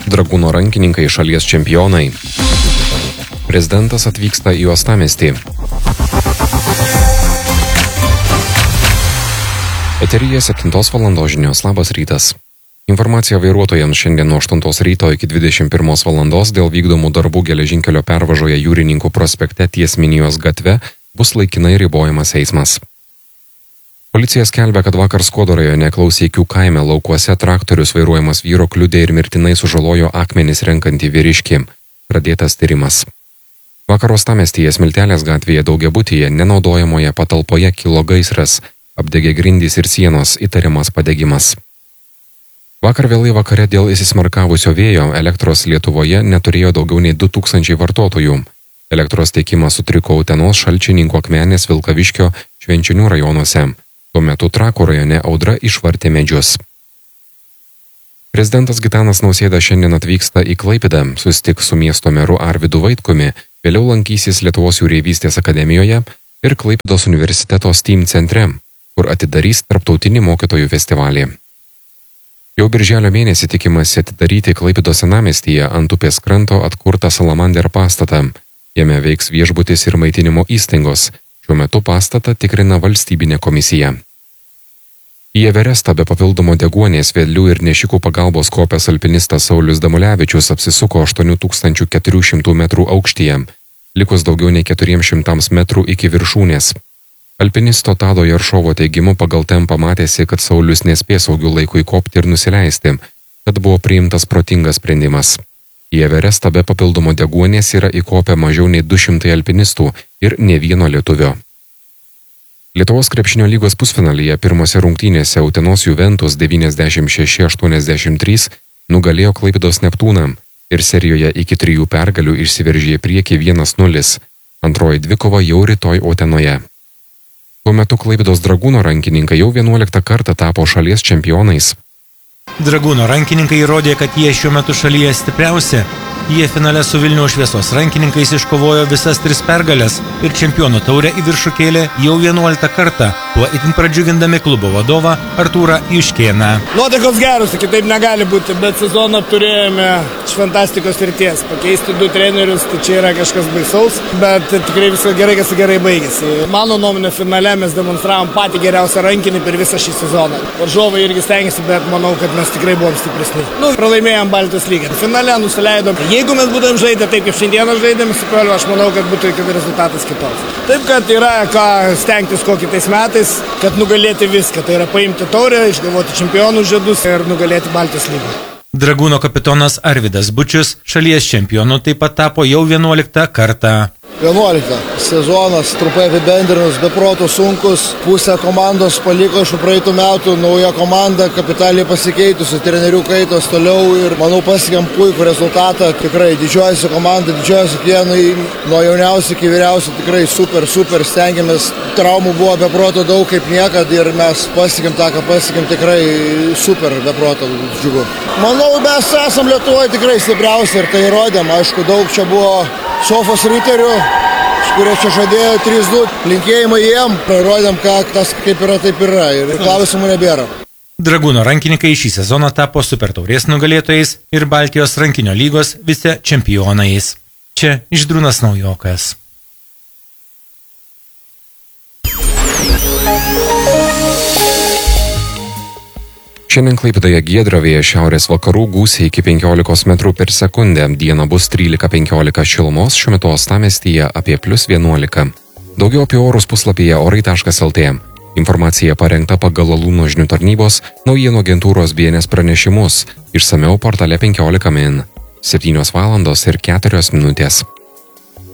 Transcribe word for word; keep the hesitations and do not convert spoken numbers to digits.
Dragūno rankininkai šalies čempionai. Prezidentas atvyksta į uostamiestį. Eteryje septintos valandos žinios. Labas rytas. Informacija vairuotojams šiandien nuo aštuntos ryto iki dvidešimt pirmos valandos dėl vykdomų darbų geležinkelio pervažoje Jūrininkų prospekte ties Minijos gatve bus laikinai ribojamas eismas. Policija skelbia, kad vakar Skuodo rajone Klauseikių kaime laukuose traktorius vairuojamas vyro kliudė ir mirtinai sužalojo akmenis renkantį vyriškį. Pradėtas tyrimas. Vakar uostamiestyje Smiltelės gatvėje daugiabutyje nenaudojamoje patalpoje kilo gaisras, apdegė grindys ir sienos, įtariamas padegimas. Vakar vėlai vakare dėl įsismarkavusio vėjo elektros Lietuvoje neturėjo daugiau nei du tūkstančiai vartotojų. Elektros tiekimas sutriko Utenos, Šalčininkų, Akmenės, Vilkaviškio, Švenčionių rajonuose. Tuo metu Trakų rajone audra išvartė medžius. Prezidentas Gitanas Nausėda šiandien atvyksta į Klaipėdą, susitiks su miesto meru Arvydu Vaitkumi, vėliau lankysis Lietuvos jūreivystės akademijoje ir Klaipėdos universiteto STEAM centre, kur atidarys tarptautinį mokytojų festivalį. Jau birželio mėnesį tikimasi atidaryti Klaipėdos senamiestyje ant upės kranto atkurtą Salamander pastatą. Jame veiks viešbutis ir maitinimo įstaigos. Šiuo metu pastatą tikrina valstybinė komisija. Į Everestą be papildomo deguonies, vedlių ir nešikų pagalbos kopęs alpinistas Saulius Damulevičius apsisuko aštuonių tūkstančių keturių šimtų metrų aukštyje, likus daugiau nei keturiems šimtams metrų iki viršūnės. Alpinisto Tado Jaršovo teigimu pagal tempą matėsi, kad Saulius nespės saugiu laiku įkopti ir nusileisti, tad buvo priimtas protingas sprendimas. Į Everestą be papildomo deguonies yra įkopę mažiau nei du šimtai alpinistų ir ne vieno lietuvio. Lietuvos krepšinio lygos pusfinalyje pirmose rungtynėse Utenos Juventus devyniasdešimt šeši aštuoniasdešimt trys nugalėjo Klaipėdos Neptūną ir serijoje iki trijų pergalių išsiveržė į priekį vienas nulis. Antroji dvikova jau rytoj Utenoje. Tuo metu Klaipėdos Dragūno rankininkai jau vienuoliktą kartą tapo šalies čempionais. Dragūno rankininkai įrodė, kad jie šiuo metu šalyje stipriausi. Jie finale su Vilniaus Šviesos rankininkais iškovojo visas tris pergales ir čempionų taurę į viršų kėlė jau vienuoliktą kartą, tuo itin pradžiugindami klubo vadovą Artūrą Juškėną. Nuotaikos geros, kitaip negali būti, bet sezoną turėjome fantastikos srities. Pakeisti du trenerius, tai čia yra kažkas baisaus, bet tikrai viskas gerai, kas gerai baigėsi. Mano nuomonė, finale mes demonstravom patį geriausią rankinį per visą šį sezoną. Varžovai irgi stengiasi, bet manau, kad mes tikrai buvom stipresni. Nu, pralaimėjom Baltijos lygą. Finale nusileidom. Jeigu mes būtum žaidę taip, kaip šiandieną žaidėm su Koliu, aš manau, kad būtų rezultatas kitoks. Taip, kad yra ką stengtis ko kitais metais, kad nugalėti viską. Tai yra paimti taurę, išgalvoti čempionų žiedus ir nugalėti Baltijos lygą. Dragūno kapitonas Arvydas Bučius šalies čempionu taip pat tapo jau vienuoliktą kartą. vienuoliktą sezonas, trumpai apibendrinus, be proto sunkus, pusę komandos paliko iš praeitų metų, nauja komanda, kapitaliai pasikeitusi, trenerių kaitos toliau ir manau pasiekėm puikų rezultatą, tikrai didžiuojasi komanda, didžiuojasi kiekvienai, nuo jauniausių iki vyriausių, tikrai super, super stengiamės, traumų buvo be proto daug kaip niekad ir mes pasiekėm tą, ką pasiekėm, tikrai super, be proto džiugu. Manau, mes esam Lietuvoje tikrai stipriausi ir tai įrodėm, aišku, daug čia buvo Sofos riterių, kurie čia žadėjo trys du, linkėjimai jiem, parodėm, kad tas kaip yra, taip yra ir klausimų nebėra. Dragūno rankininkai šį sezoną tapo super taurės nugalėtojais ir Baltijos rankinio lygos vice čempionais. Čia Žydrūnas Naujokas. Šiandien Klaipėdoje giedra, vėjas šiaurės vakarų, gūsiai iki penkiolikos metrų per sekundę, dieną bus trylika penkiolika šilumos, šiuo metu uostamiestyje apie plius vienuolika. Daugiau apie orus puslapyje orai taškas lt. Informacija parengta pagal Alūno žinių tarnybos naujienų agentūros B N S pranešimus, išsamiau portale penkiolika min. septynios valandos ir keturios minutės.